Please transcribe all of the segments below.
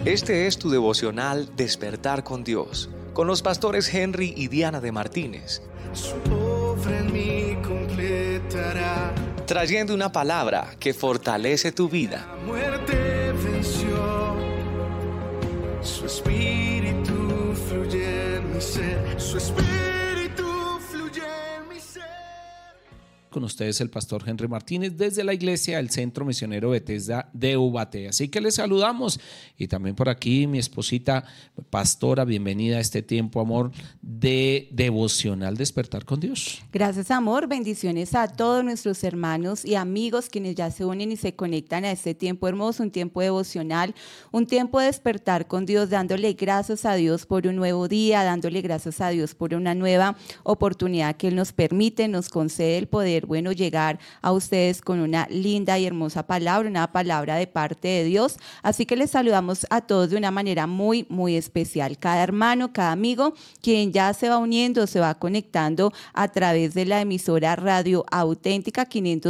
Este es tu devocional Despertar con Dios, con los pastores Henry y Diana de Martínez. Su obra en mí completará. Trayendo una palabra que fortalece tu vida. La muerte venció. Su espíritu fluye en mi ser. Su espíritu fluye en mi ser. Con ustedes el pastor Henry Martínez desde la iglesia del Centro Misionero Bethesda de Ubaté. Así que les saludamos y también por aquí mi esposita pastora, bienvenida a este tiempo, amor, de devocional Despertar con Dios. Gracias, amor, bendiciones a todos nuestros hermanos y amigos quienes ya se unen y se conectan a este tiempo hermoso, un tiempo devocional, un tiempo de despertar con Dios, dándole gracias a Dios por un nuevo día, dándole gracias a Dios por una nueva oportunidad que Él nos permite, nos concede el poder, bueno, llegar a ustedes con una linda y hermosa palabra, una palabra de parte de Dios. Así que les saludamos a todos de una manera muy, muy especial. Cada hermano, cada amigo, quien ya se va uniendo, se va conectando a través de la emisora Radio Auténtica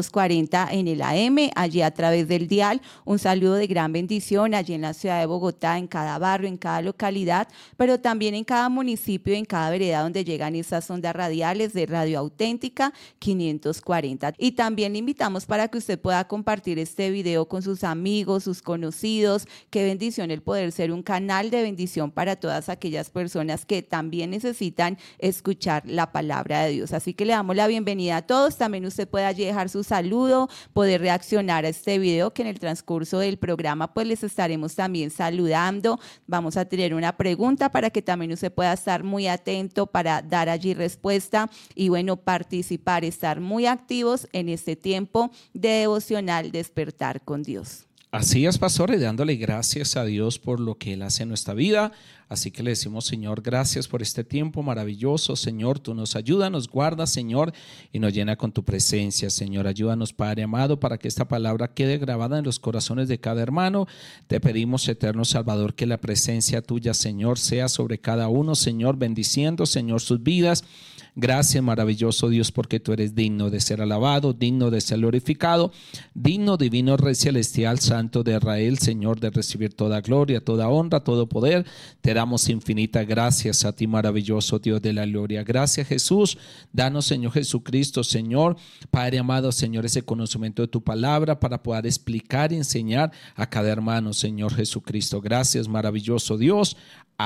540 en el AM, allí a través del dial. Un saludo de gran bendición allí en la ciudad de Bogotá, en cada barrio, en cada localidad, pero también en cada municipio, en cada vereda donde llegan esas ondas radiales de Radio Auténtica 540. Y también le invitamos para que usted pueda compartir este video con sus amigos, sus conocidos. Qué bendición el poder ser un canal de bendición para todas aquellas personas que también necesitan escuchar la palabra de Dios. Así que le damos la bienvenida a todos. También usted puede allí dejar su saludo, poder reaccionar a este video que en el transcurso del programa pues les estaremos también saludando. Vamos a tener una pregunta para que también usted pueda estar muy atento para dar allí respuesta y bueno, participar, estar muy activos en este tiempo de devocional Despertar con Dios. Así es, pastor, y dándole gracias a Dios por lo que Él hace en nuestra vida. Así que le decimos, Señor, gracias por este tiempo maravilloso. Señor, tú nos ayudas, nos guardas, Señor, y nos llena con tu presencia. Señor, ayúdanos, Padre amado, para que esta palabra quede grabada en los corazones de cada hermano. Te pedimos, eterno Salvador, que la presencia tuya, Señor, sea sobre cada uno, Señor, bendiciendo, Señor, sus vidas. Gracias, maravilloso Dios, porque tú eres digno de ser alabado, digno de ser glorificado, digno, divino Rey celestial, Santo de Israel, Señor, de recibir toda gloria, toda honra, todo poder. Te damos infinitas gracias a ti, maravilloso Dios de la gloria. Gracias, Jesús. Danos, Señor Jesucristo, Señor, Padre amado, Señor, ese conocimiento de tu palabra para poder explicar y enseñar a cada hermano, Señor Jesucristo. Gracias, maravilloso Dios.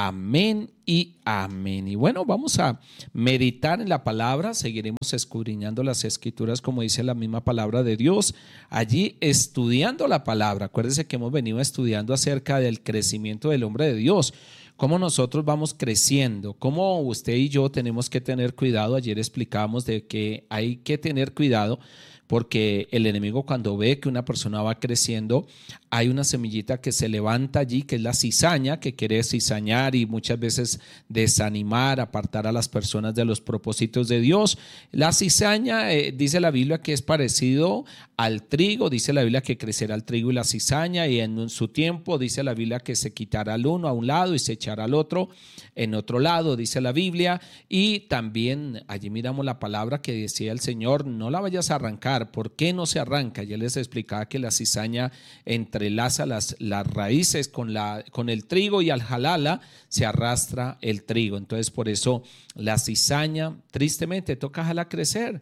Amén y amén. Y bueno, vamos a meditar en la palabra, seguiremos escudriñando las escrituras como dice la misma palabra de Dios, allí estudiando la palabra. Acuérdense que hemos venido estudiando acerca del crecimiento del hombre de Dios, cómo nosotros vamos creciendo, cómo usted y yo tenemos que tener cuidado. Ayer explicábamos de que hay que tener cuidado porque el enemigo cuando ve que una persona va creciendo, hay una semillita que se levanta allí, que es la cizaña, que quiere cizañar y muchas veces desanimar, apartar a las personas de los propósitos de Dios. La cizaña, dice la Biblia que es parecido al trigo, dice la Biblia que crecerá el trigo y la cizaña, y en su tiempo dice la Biblia que se quitará el uno a un lado y se echará al otro en otro lado, dice la Biblia. Y también allí miramos la palabra que decía el Señor, no la vayas a arrancar. ¿Por qué no se arranca? Ya les explicaba que la cizaña entrelaza las raíces con el trigo y al jalarla se arrastra el trigo. Entonces por eso la cizaña tristemente toca jalar crecer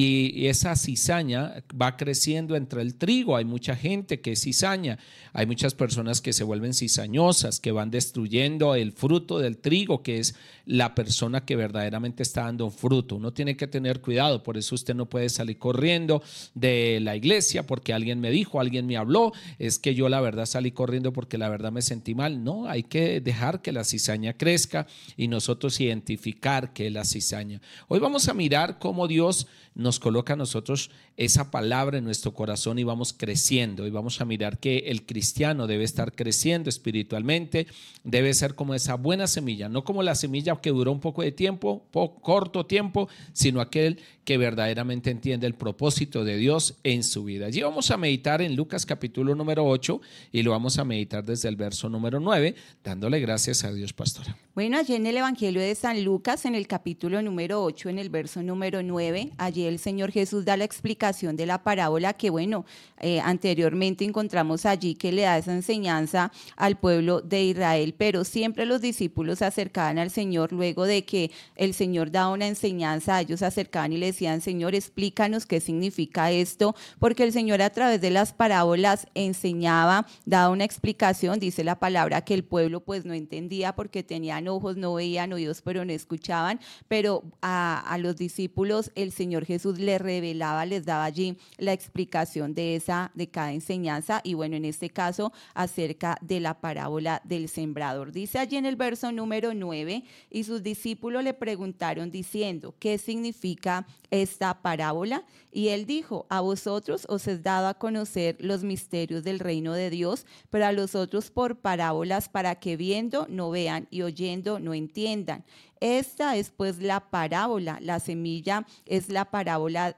y esa cizaña va creciendo entre el trigo. Hay mucha gente que es cizaña, hay muchas personas que se vuelven cizañosas, que van destruyendo el fruto del trigo, que es la persona que verdaderamente está dando un fruto. Uno tiene que tener cuidado, por eso usted no puede salir corriendo de la iglesia porque alguien me dijo, alguien me habló, es que yo la verdad salí corriendo porque la verdad me sentí mal. No, hay que dejar que la cizaña crezca y nosotros identificar qué es la cizaña. Hoy vamos a mirar cómo Dios nos coloca a nosotros esa palabra en nuestro corazón y vamos creciendo, y vamos a mirar que el cristiano debe estar creciendo espiritualmente, debe ser como esa buena semilla, no como la semilla que duró un poco de tiempo, corto tiempo, sino aquel que verdaderamente entiende el propósito propósito de Dios en su vida. Allí vamos a meditar en Lucas capítulo número 8 y lo vamos a meditar desde el verso número 9, dándole gracias a Dios, pastora. Bueno, allí en el Evangelio de San Lucas, en el capítulo número 8, en el verso número 9, allí el Señor Jesús da la explicación de la parábola que, anteriormente encontramos allí que le da esa enseñanza al pueblo de Israel, pero siempre los discípulos se acercaban al Señor luego de que el Señor daba una enseñanza, ellos se acercaban y le decían: Señor, explícanos qué significa esto, porque el Señor a través de las parábolas enseñaba, daba una explicación. Dice la palabra que el pueblo pues no entendía porque tenían ojos, no veían, oídos, pero no escuchaban, pero a los discípulos el Señor Jesús les revelaba, les daba allí la explicación de cada enseñanza, y bueno, en este caso acerca de la parábola del sembrador. Dice allí en el verso número 9, y sus discípulos le preguntaron diciendo: ¿qué significa esta parábola? Y él dijo: a vosotros os es dado a conocer los misterios del reino de Dios, pero a los otros por parábolas, para que viendo no vean y oyendo no entiendan. Esta es pues la parábola, la semilla es la parábola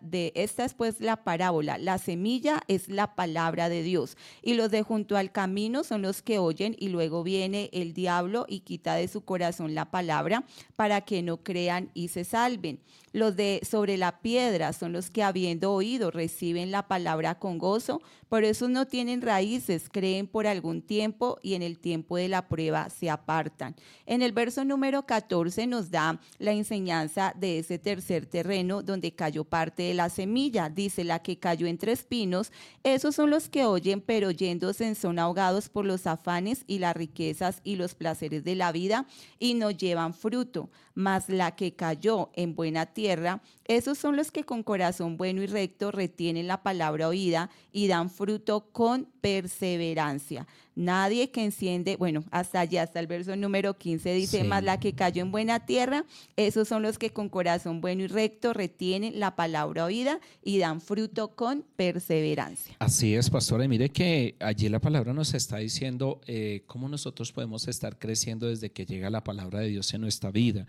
la semilla es la palabra de Dios, y los de junto al camino son los que oyen, y luego viene el diablo y quita de su corazón la palabra, para que no crean y se salven. Los de sobre la piedra son los que, habiendo oído, reciben la palabra con gozo, pero esos no tienen raíces, creen por algún tiempo y en el tiempo de la prueba se apartan. En el verso número 14 nos da la enseñanza de ese tercer terreno donde cayó parte de la semilla. Dice: la que cayó entre espinos, esos son los que oyen, pero oyéndose son ahogados por los afanes y las riquezas y los placeres de la vida, y no llevan fruto. Mas la que cayó en buena tierra, esos son los que con corazón bueno y recto retienen la palabra oída y dan fruto con perseverancia. Nadie que enciende, hasta allá, hasta el verso número 15 dice: sí. Mas la que cayó en buena tierra, esos son los que con corazón bueno y recto retienen la palabra oída y dan fruto con perseverancia. Así es, pastora, y mire que allí la palabra nos está diciendo cómo nosotros podemos estar creciendo desde que llega la palabra de Dios en nuestra vida.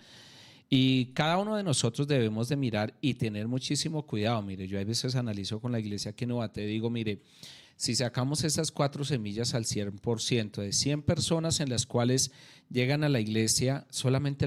Y cada uno de nosotros debemos de mirar y tener muchísimo cuidado. Mire, yo a veces analizo con la iglesia que no bate, digo: mire, si sacamos esas 4 semillas al 100%, de 100 personas en las cuales llegan a la iglesia, solamente el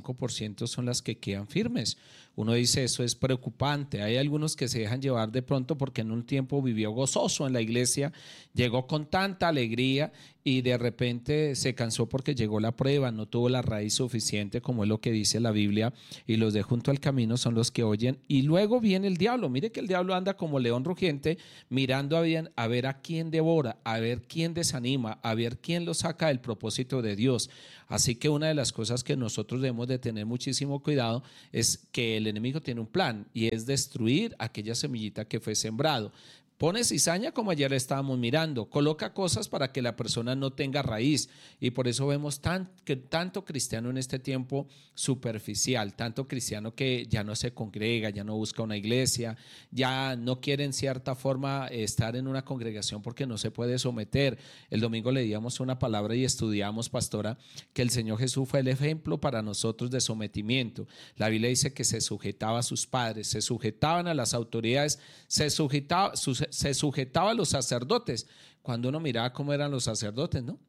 25% son las que quedan firmes. Uno dice: eso es preocupante. Hay algunos que se dejan llevar de pronto porque en un tiempo vivió gozoso en la iglesia, llegó con tanta alegría y de repente se cansó porque llegó la prueba, no tuvo la raíz suficiente, como es lo que dice la Biblia, y los de junto al camino son los que oyen, y luego viene el diablo. Mire que el diablo anda como león rugiente, mirando a ver a quién devora, a ver quién desanima, a ver quién lo saca del propósito de Dios. Así que una de las cosas que nosotros debemos de tener muchísimo cuidado es que el enemigo tiene un plan, y es destruir aquella semillita que fue sembrado. Pone cizaña, como ayer estábamos mirando, coloca cosas para que la persona no tenga raíz, y por eso vemos tanto cristiano en este tiempo superficial, tanto cristiano que ya no se congrega, ya no busca una iglesia, ya no quiere en cierta forma estar en una congregación porque no se puede someter. El domingo leíamos una palabra y estudiamos, pastora, que el Señor Jesús fue el ejemplo para nosotros de sometimiento. La Biblia dice que se sujetaba a sus padres, se sujetaban a las autoridades, se sujetaba a los sacerdotes. Cuando uno miraba cómo eran los sacerdotes, ¿no?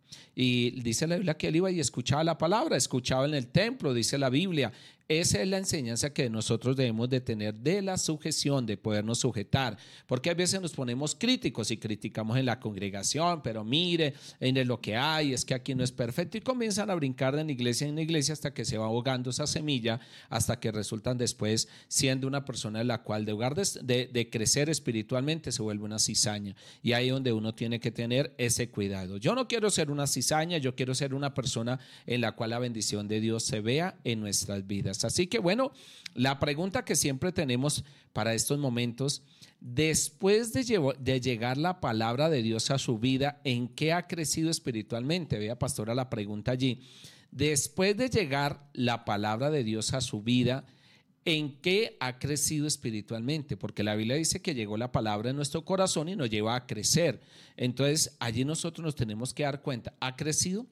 Y dice la Biblia que él iba y escuchaba la palabra, escuchaba en el templo, dice la Biblia. Esa es la enseñanza que nosotros debemos de tener, de la sujeción, de podernos sujetar, porque a veces nos ponemos críticos y criticamos en la congregación, pero mire, en lo que hay, es que aquí no es perfecto, y comienzan a brincar de iglesia en iglesia hasta que se va ahogando esa semilla, hasta que resultan después siendo una persona en la cual, de lugar de crecer espiritualmente, se vuelve una cizaña, y ahí es donde uno tiene que tener ese cuidado. Yo no quiero ser una cizaña, yo quiero ser una persona en la cual la bendición de Dios se vea en nuestras vidas. Así que la pregunta que siempre tenemos para estos momentos: después de llegar la palabra de Dios a su vida, ¿en qué ha crecido espiritualmente? Vea, pastora, la pregunta allí. Después de llegar la palabra de Dios a su vida, ¿en qué ha crecido espiritualmente? Porque la Biblia dice que llegó la palabra en nuestro corazón y nos lleva a crecer. Entonces, allí nosotros nos tenemos que dar cuenta, ¿ha crecido?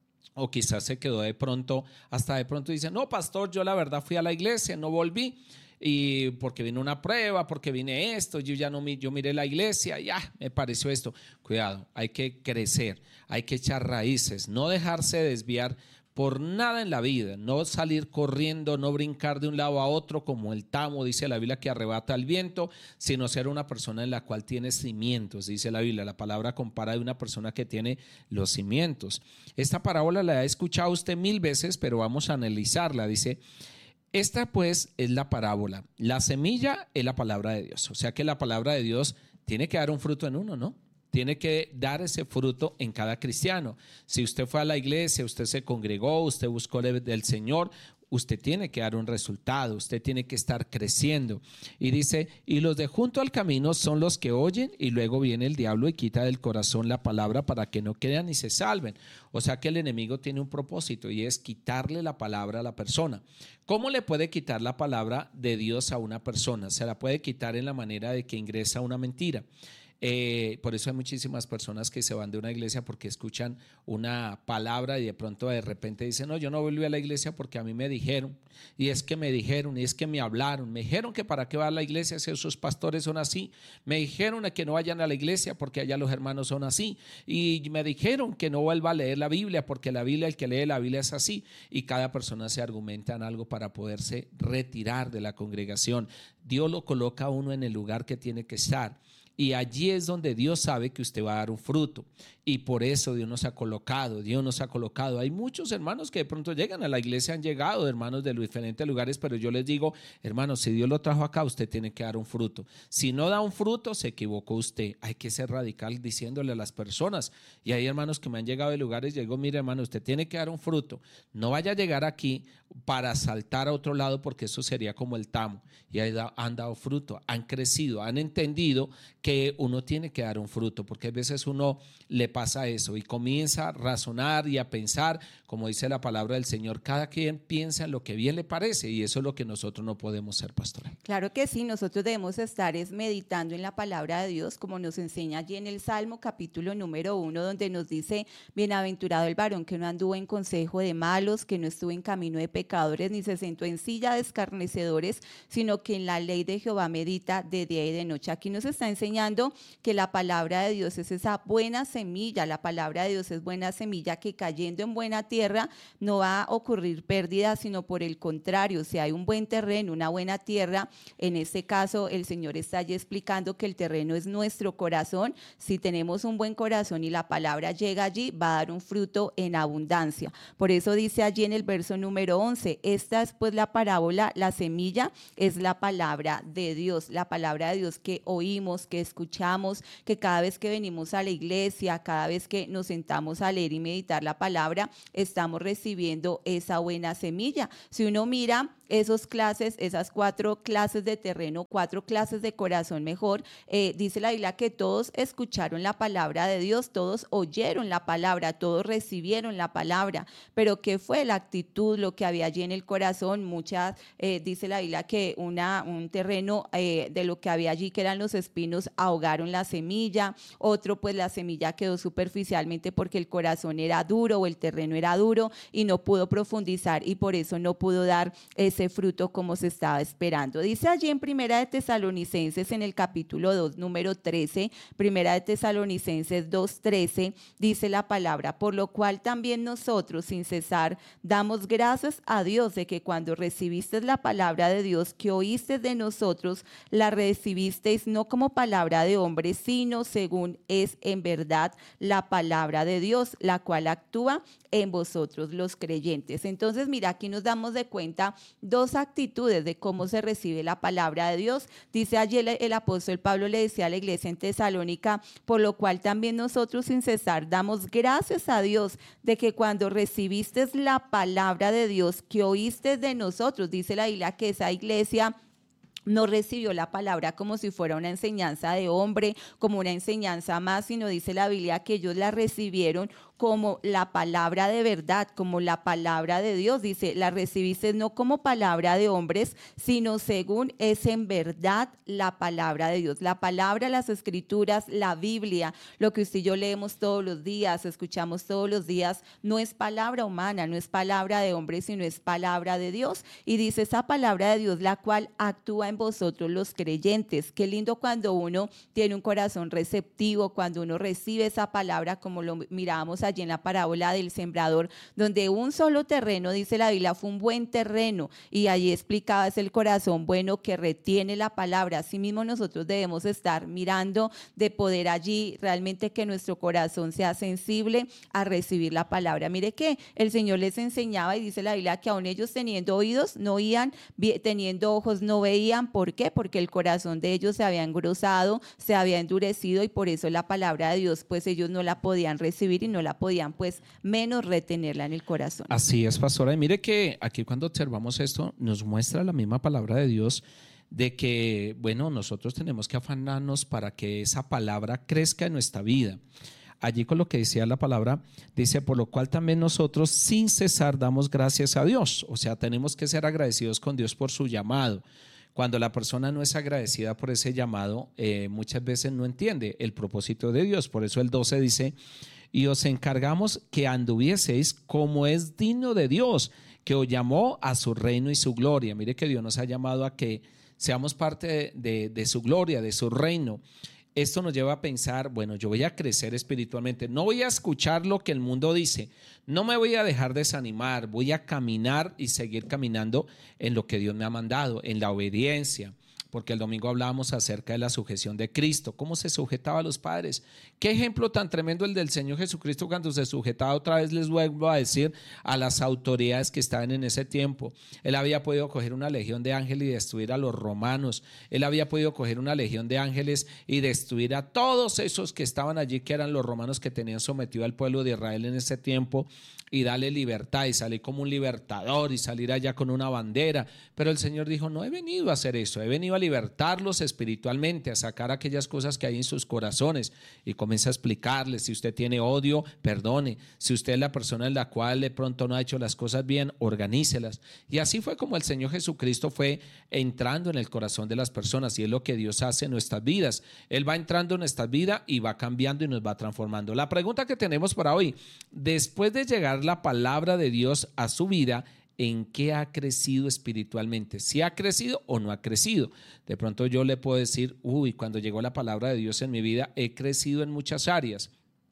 O quizás se quedó hasta de pronto dice: no, pastor, yo la verdad fui a la iglesia, no volví. y porque vino una prueba, porque vine esto, yo miré la iglesia, ya me pareció esto. Cuidado, hay que crecer, hay que echar raíces, no dejarse desviar por nada en la vida, no salir corriendo, no brincar de un lado a otro como el tamo, dice la Biblia, que arrebata el viento, sino ser una persona en la cual tiene cimientos, dice la Biblia. La palabra compara de una persona que tiene los cimientos. Esta parábola la ha escuchado usted 1000 veces, pero vamos a analizarla. Dice: esta pues es la parábola. La semilla es la palabra de Dios. O sea que la palabra de Dios tiene que dar un fruto en uno, ¿no? Tiene que dar ese fruto en cada cristiano. Si usted fue a la iglesia, usted se congregó, usted buscó del Señor, usted tiene que dar un resultado, usted tiene que estar creciendo. Y dice: y los de junto al camino son los que oyen, y luego viene el diablo y quita del corazón la palabra para que no crean y se salven. O sea que el enemigo tiene un propósito, y es quitarle la palabra a la persona. ¿Cómo le puede quitar la palabra de Dios a una persona? Se la puede quitar en la manera de que ingresa una mentira. Por eso hay muchísimas personas que se van de una iglesia porque escuchan una palabra y de pronto de repente dicen: no, yo no volví a la iglesia porque a mí me dijeron, y es que me dijeron, y es que me hablaron, me dijeron que para qué va a la iglesia si esos pastores son así, me dijeron que no vayan a la iglesia porque allá los hermanos son así, y me dijeron que no vuelva a leer la Biblia porque la Biblia, el que lee la Biblia es así, y cada persona se argumenta en algo para poderse retirar de la congregación. Dios lo coloca a uno en el lugar que tiene que estar, y allí es donde Dios sabe que usted va a dar un fruto, y por eso Dios nos ha colocado. Hay muchos hermanos que de pronto llegan a la iglesia, han llegado hermanos de los diferentes lugares, pero yo les digo: hermanos, si Dios lo trajo acá, usted tiene que dar un fruto. Si no da un fruto, se equivocó usted. Hay que ser radical diciéndole a las personas, y hay hermanos que me han llegado de lugares, y digo: mire hermano, usted tiene que dar un fruto, no vaya a llegar aquí para saltar a otro lado, porque eso sería como el tamo. Y ahí han dado fruto, han crecido, han entendido que uno tiene que dar un fruto, porque a veces uno le pasa eso y comienza a razonar y a pensar, como dice la palabra del Señor, cada quien piensa en lo que bien le parece, y eso es lo que nosotros no podemos ser, pastora. Claro que sí, nosotros debemos estar meditando en la palabra de Dios, como nos enseña allí en el Salmo capítulo número 1, donde nos dice: bienaventurado el varón que no anduvo en consejo de malos, que no estuvo en camino de pecadores, ni se sentó en silla de escarnecedores, sino que en la ley de Jehová medita de día y de noche. Aquí nos está enseñando que la palabra de Dios es esa buena semilla. La palabra de Dios es buena semilla que, cayendo en buena tierra, no va a ocurrir pérdida, sino por el contrario, si hay un buen terreno, una buena tierra, en este caso el Señor está allí explicando que el terreno es nuestro corazón. Si tenemos un buen corazón y la palabra llega allí, va a dar un fruto en abundancia. Por eso dice allí en el verso número 11: esta es pues la parábola, la semilla es la palabra de Dios, la palabra de Dios que oímos, que escuchamos, que cada vez que venimos a la iglesia, cada vez que nos sentamos a leer y meditar la palabra, estamos recibiendo esa buena semilla. Si uno mira esas 4 clases de terreno, 4 clases de corazón mejor, dice la Biblia que todos escucharon la palabra de Dios, todos oyeron la palabra, todos recibieron la palabra, pero ¿qué fue la actitud, lo que había allí en el corazón? Muchas, dice la Biblia que un terreno de lo que había allí, que eran los espinos, ahogaron la semilla. Otro, pues la semilla quedó superficialmente porque el corazón era duro o el terreno era duro y no pudo profundizar, y por eso no pudo dar ese fruto como se estaba esperando. Dice allí en Primera de Tesalonicenses, en el capítulo 2, número 13, Primera de Tesalonicenses 2:13, dice la palabra: por lo cual también nosotros sin cesar damos gracias a Dios de que cuando recibisteis la palabra de Dios que oísteis de nosotros, la recibisteis no como palabra de hombre, sino según es en verdad la palabra de Dios, la cual actúa en vosotros los creyentes. Entonces, mira, aquí nos damos de cuenta 2 actitudes de cómo se recibe la palabra de Dios. Dice allí el apóstol Pablo, le decía a la iglesia en Tesalónica: por lo cual también nosotros sin cesar damos gracias a Dios de que cuando recibiste la palabra de Dios que oíste de nosotros, dice la Biblia que esa iglesia no recibió la palabra como si fuera una enseñanza de hombre, como una enseñanza más, sino dice la Biblia que ellos la recibieron como la palabra de verdad, como la palabra de Dios. Dice, la recibiste no como palabra de hombres, sino según es en verdad la palabra de Dios. La palabra, las escrituras, la Biblia, lo que usted y yo leemos todos los días, escuchamos todos los días, no es palabra humana, no es palabra de hombres, sino es palabra de Dios. Y dice esa palabra de Dios, la cual actúa en vosotros los creyentes. Qué lindo cuando uno tiene un corazón receptivo, cuando uno recibe esa palabra, como lo mirábamos allí en la parábola del sembrador, donde un solo terreno, dice la Biblia, fue un buen terreno, y allí explicaba, es el corazón bueno que retiene la palabra. Así mismo nosotros debemos estar mirando de poder allí realmente que nuestro corazón sea sensible a recibir la palabra. Mire que el Señor les enseñaba, y dice la Biblia que aun ellos teniendo oídos no oían, teniendo ojos no veían. ¿Por qué? Porque el corazón de ellos se había engrosado, se había endurecido, y por eso la palabra de Dios pues ellos no la podían recibir y no la podían pues menos retenerla en el corazón. Así es, pastora. Y mire que aquí cuando observamos esto nos muestra la misma palabra de Dios de que, bueno, nosotros tenemos que afanarnos para que esa palabra crezca en nuestra vida. Allí con lo que decía la palabra, dice, por lo cual también nosotros sin cesar damos gracias a Dios. O sea, tenemos que ser agradecidos con Dios por su llamado. Cuando la persona no es agradecida por ese llamado, muchas veces no entiende el propósito de Dios. Por eso el 12 dice, y os encargamos que anduvieseis como es digno de Dios, que os llamó a su reino y su gloria. Mire que Dios nos ha llamado a que seamos parte de su gloria, de su reino. Esto nos lleva a pensar, bueno, yo voy a crecer espiritualmente, no voy a escuchar lo que el mundo dice, no me voy a dejar desanimar, voy a caminar y seguir caminando en lo que Dios me ha mandado, en la obediencia. Porque el domingo hablábamos acerca de la sujeción de Cristo, cómo se sujetaba a los padres. Qué ejemplo tan tremendo el del Señor Jesucristo cuando se sujetaba, otra vez les vuelvo a decir, a las autoridades que estaban en ese tiempo. Él había podido coger una legión de ángeles y destruir a los romanos. Él había podido coger una legión de ángeles y destruir a todos esos que estaban allí, que eran los romanos que tenían sometido al pueblo de Israel en ese tiempo, y darle libertad y salir como un libertador y salir allá con una bandera. Pero el Señor dijo, no he venido a hacer eso, he venido a libertarlos espiritualmente, a sacar aquellas cosas que hay en sus corazones. Y comienza a explicarles, si usted tiene odio, perdone. Si usted es la persona en la cual de pronto no ha hecho las cosas bien, organícelas. Y así fue como el Señor Jesucristo fue entrando en el corazón de las personas, y es lo que Dios hace en nuestras vidas. Él va entrando en nuestra vida y va cambiando y nos va transformando. La pregunta que tenemos para hoy, después de llegar la palabra de Dios a su vida, ¿en qué ha crecido espiritualmente? ¿Si ha crecido o no ha crecido? De pronto yo le puedo decir, cuando llegó la palabra de Dios en mi vida, he crecido en muchas áreas.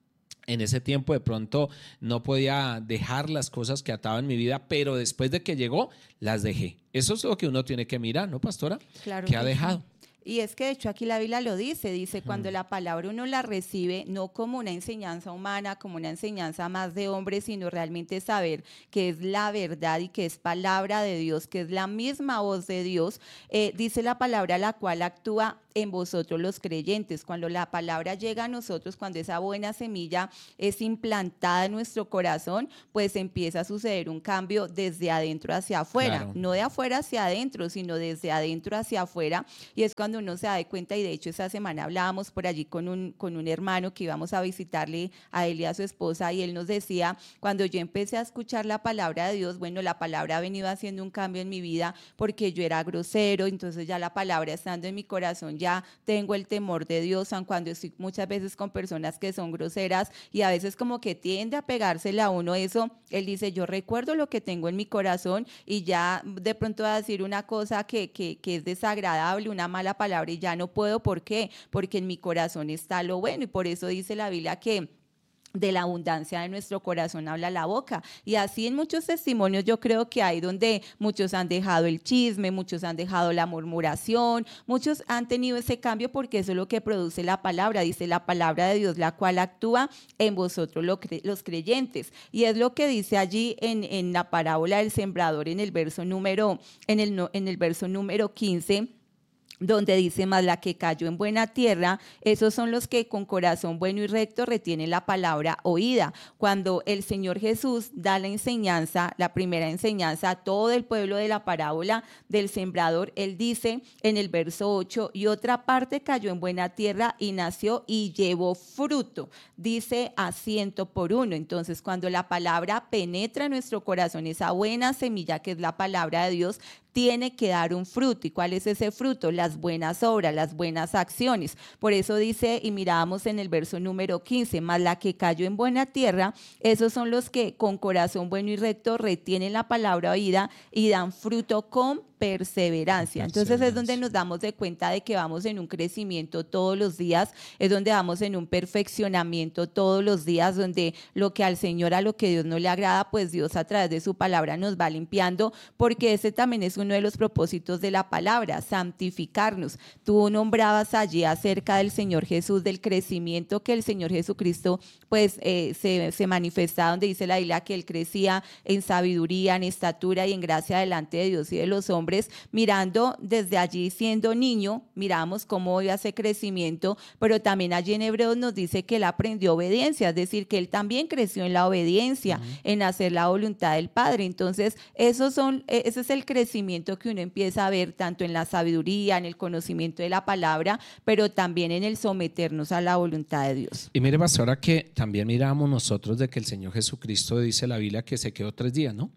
En ese tiempo de pronto no podía dejar las cosas que ataba en mi vida, pero después de que llegó, las dejé. Eso es lo que uno tiene que mirar, ¿no, pastora? Claro ¿Qué ha dejado? Sí. Y es que de hecho aquí la Biblia lo dice cuando la palabra uno la recibe, no como una enseñanza humana, como una enseñanza más de hombre, sino realmente saber que es la verdad y que es palabra de Dios, que es la misma voz de Dios, dice la palabra la cual actúa en vosotros los creyentes. Cuando la palabra llega a nosotros, cuando esa buena semilla es implantada en nuestro corazón, pues empieza a suceder un cambio desde adentro hacia afuera, claro. No de afuera hacia adentro, sino desde adentro hacia afuera, y es cuando uno se da cuenta. Y de hecho esta semana hablábamos por allí con un hermano que íbamos a visitarle a él y a su esposa, y él nos decía, cuando yo empecé a escuchar la palabra de Dios, bueno, la palabra ha venido haciendo un cambio en mi vida, porque yo era grosero, entonces ya la palabra estando en mi corazón, ya tengo el temor de Dios, aun cuando estoy muchas veces con personas que son groseras y a veces como que tiende a pegársela a uno eso. Él dice, yo recuerdo lo que tengo en mi corazón y ya de pronto va a decir una cosa que es desagradable, una mala palabra, y ya no puedo. ¿Por qué? Porque en mi corazón está lo bueno, y por eso dice la Biblia que de la abundancia de nuestro corazón habla la boca. Y así en muchos testimonios yo creo que hay donde muchos han dejado el chisme, muchos han dejado la murmuración, muchos han tenido ese cambio, porque eso es lo que produce la palabra. Dice la palabra de Dios, la cual actúa en vosotros los creyentes. Y es lo que dice allí en la parábola del sembrador en el verso número 15. donde dice: más la que cayó en buena tierra, esos son los que con corazón bueno y recto retienen la palabra oída. Cuando el Señor Jesús da la enseñanza, la primera enseñanza a todo el pueblo de la parábola del sembrador, Él dice en el verso 8: y otra parte cayó en buena tierra y nació y llevó fruto, dice a 100 por 1. Entonces, cuando la palabra penetra en nuestro corazón, esa buena semilla que es la palabra de Dios, tiene que dar un fruto. ¿Y cuál es ese fruto? Las buenas obras, las buenas acciones. Por eso dice, y mirábamos en el verso número 15, más la que cayó en buena tierra, esos son los que con corazón bueno y recto retienen la palabra oída y dan fruto con perseverancia. Entonces es donde nos damos de cuenta de que vamos en un crecimiento todos los días, es donde vamos en un perfeccionamiento todos los días, donde lo que al Señor, a lo que Dios no le agrada, pues Dios a través de su palabra nos va limpiando, porque ese también es uno de los propósitos de la palabra, santificarnos. Tú nombrabas allí acerca del Señor Jesús, del crecimiento que el Señor Jesucristo pues se manifestaba, donde dice la Biblia que Él crecía en sabiduría, en estatura y en gracia delante de Dios y de los hombres. Mirando desde allí siendo niño, miramos cómo iba ese crecimiento, pero también allí en Hebreos nos dice que Él aprendió obediencia, es decir, que Él también creció en la obediencia, en hacer la voluntad del Padre. Entonces, ese es el crecimiento que uno empieza a ver tanto en la sabiduría, en el conocimiento de la palabra, pero también en el someternos a la voluntad de Dios. Y mire, pastora, que también miramos nosotros de que el Señor Jesucristo, dice la Biblia, que se quedó 3 días, ¿no?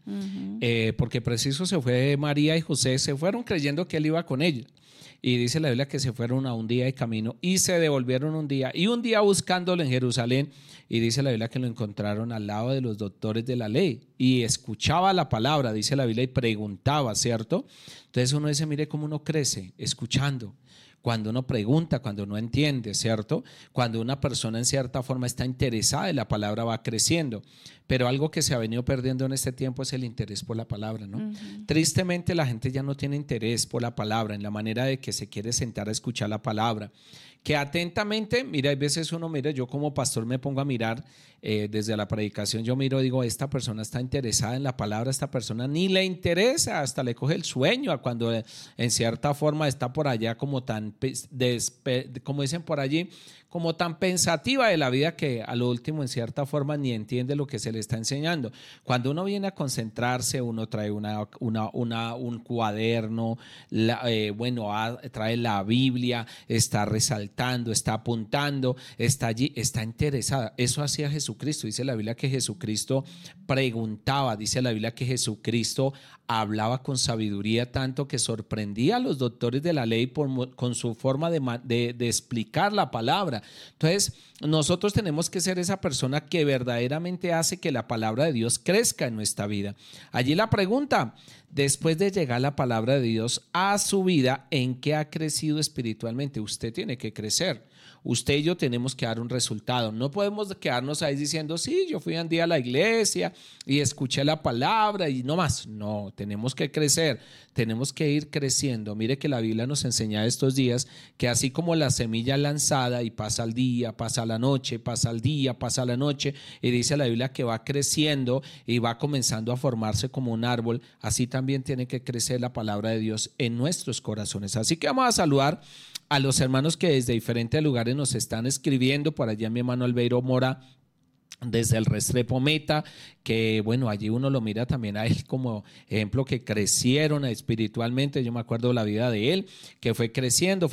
Porque preciso se fue María y José, se fueron creyendo que Él iba con ellos. Y dice la Biblia que se fueron a un día de camino y se devolvieron un día. Y un día buscándolo en Jerusalén. Y dice la Biblia que lo encontraron al lado de los doctores de la ley. Y escuchaba la palabra, dice la Biblia, y preguntaba, ¿cierto? Entonces uno dice, mire cómo uno crece escuchando. Cuando uno pregunta, cuando uno entiende, ¿cierto? Cuando una persona en cierta forma está interesada en la palabra, va creciendo. Pero algo que se ha venido perdiendo en este tiempo es el interés por la palabra, ¿no? Tristemente la gente ya no tiene interés por la palabra, en la manera de que se quiere sentar a escuchar la palabra. Que atentamente, mira, hay veces uno mira, yo como pastor me pongo a mirar desde la predicación, yo miro, digo, esta persona está interesada en la palabra, esta persona ni le interesa, hasta le coge el sueño a cuando en cierta forma está por allá como tan, como dicen por allí, como tan pensativa de la vida que a lo último en cierta forma ni entiende lo que se le está enseñando. Cuando uno viene a concentrarse, uno trae un cuaderno, trae la Biblia, está resaltando, está apuntando, está allí, está interesada. Eso hacía Jesucristo. Dice la Biblia que Jesucristo preguntaba, dice la Biblia que Jesucristo hablaba con sabiduría tanto que sorprendía a los doctores de la ley con su forma de explicar la palabra. Entonces, nosotros tenemos que ser esa persona que verdaderamente hace que la palabra de Dios crezca en nuestra vida. Allí la pregunta, después de llegar la palabra de Dios a su vida, ¿en qué ha crecido espiritualmente? Usted tiene que crecer. Usted y yo tenemos que dar un resultado. No podemos quedarnos ahí diciendo, sí, yo fui un día a la iglesia y escuché la palabra y no más. No, tenemos que crecer, tenemos que ir creciendo. Mire que la Biblia nos enseña estos días que así como la semilla lanzada y pasa el día, pasa la noche, pasa el día, pasa la noche, y dice la Biblia que va creciendo y va comenzando a formarse como un árbol, así también tiene que crecer la palabra de Dios en nuestros corazones. Así que vamos a saludar a los hermanos que desde diferentes lugares nos están escribiendo. Por allá mi hermano Albeiro Mora desde el Restrepo Meta, que bueno, allí uno lo mira también a él como ejemplo que crecieron espiritualmente. Yo me acuerdo de la vida de él, que fue creciendo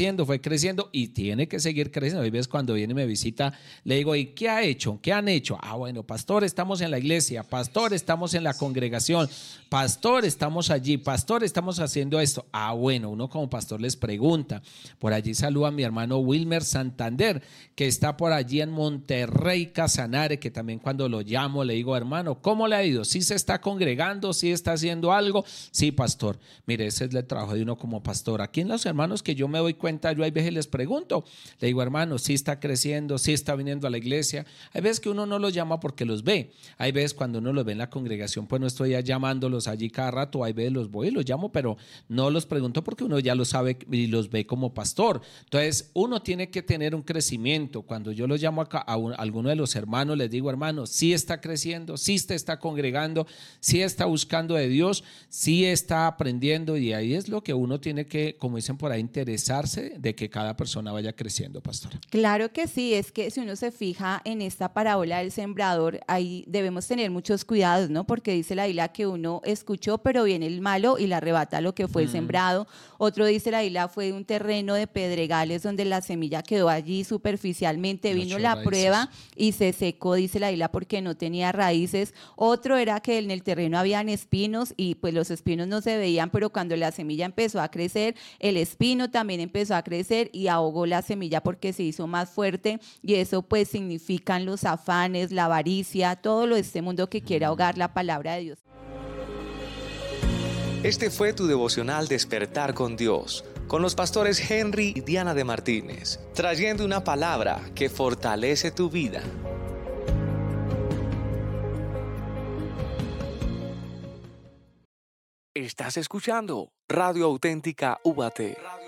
y tiene que seguir creciendo. Hay veces cuando viene y me visita, le digo, ¿y qué ha hecho? ¿Qué han hecho? Ah, bueno, pastor, estamos en la iglesia, pastor, estamos en la congregación, pastor, estamos allí, pastor, estamos haciendo esto. Ah, bueno, uno como pastor les pregunta. Por allí saluda a mi hermano Wilmer Santander, que está por allí en Monterrey, Casanare, que también cuando lo llamo le digo, hermano, ¿cómo le ha ido? ¿Sí se está congregando? ¿Sí está haciendo algo? Sí, pastor. Mire, ese es el trabajo de uno como pastor. Aquí en los hermanos que yo me doy cuenta, yo hay veces les pregunto, le digo, hermano, ¿sí está creciendo? ¿Sí está viniendo a la iglesia? Hay veces que uno no los llama porque los ve. Hay veces cuando uno los ve en la congregación, pues no estoy ya llamándolos allí cada rato. Hay veces los voy y los llamo, pero no los pregunto porque uno ya los sabe y los ve como pastor. Entonces, uno tiene que tener un crecimiento. Cuando yo los llamo a alguno de los hermanos, les digo, hermano, sí está creciendo, sí se está congregando, sí está buscando de Dios, sí está aprendiendo, y ahí es lo que uno tiene que, como dicen por ahí, interesarse de que cada persona vaya creciendo, pastora. Claro que sí, es que si uno se fija en esta parábola del sembrador, ahí debemos tener muchos cuidados, ¿no? Porque dice la Biblia que uno escuchó, pero viene el malo y le arrebata lo que fue el sembrado. Otro dice la Biblia fue un terreno de pedregales donde la semilla quedó allí superficialmente, vino la prueba y se secó, dice la Biblia, porque no tenía raíces. Otro era que en el terreno habían espinos y pues los espinos no se veían, pero cuando la semilla empezó a crecer, el espino también empezó a crecer y ahogó la semilla porque se hizo más fuerte, y eso pues significan los afanes, la avaricia, todo lo de este mundo que quiere ahogar la palabra de Dios. Este fue tu devocional Despertar con Dios, con los pastores Henry y Diana de Martínez, trayendo una palabra que fortalece tu vida. Estás escuchando Radio Auténtica UBAT.